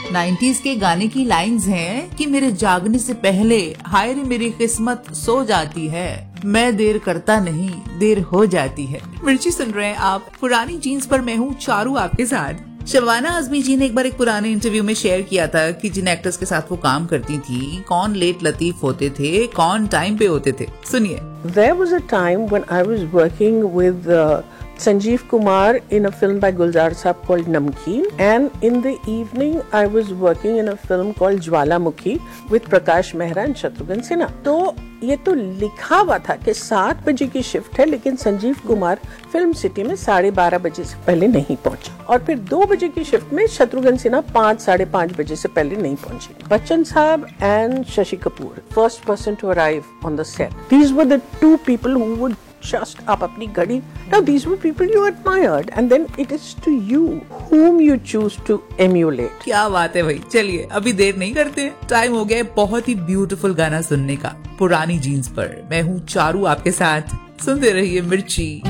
90s के गाने की लाइंस हैं कि मेरे जागने से पहले हाय रे मेरी किस्मत सो जाती है, मैं देर करता नहीं देर हो जाती है। मिर्ची सुन रहे हैं आप पुरानी जीन्स पर, मैं हूँ चारू आपके साथ। शबाना आजमी जी ने एक बार एक पुराने इंटरव्यू में शेयर किया था कि जिन एक्टर्स के साथ वो काम करती थी, कौन लेट लतीफ होते थे, कौन टाइम पे होते थे। सुनिए। There was a time when I was working with Sanjeev Kumar in a film by Gulzar Saab called Namkeen, and in the evening I was working in a film called Jwalamukhi with Prakash Mehra and Shatrughan Sinha. तो ये तो लिखा हुआ था कि 7 बजे की shift है, लेकिन संजीव कुमार फिल्म सिटी में 12:30 बजे से पहले नहीं पहुंचे, और फिर 2 बजे की शिफ्ट में शत्रुघ्न सिन्हा 5-5:30 बजे से पहले नहीं पहुंचे। बच्चन साहब and Shashi Kapoor, first person to arrive on the set. These were the 2 people who would just आप अपनी घड़ी, now these were people you admired, and then it is to you whom you choose to emulate. क्या बात है भाई। चलिए अभी देर नहीं करते, टाइम हो गया बहुत ही ब्यूटीफुल गाना सुनने का। पुरानी जीन्स पर मैं हूँ चारू आपके साथ, सुनते रहिए मिर्ची।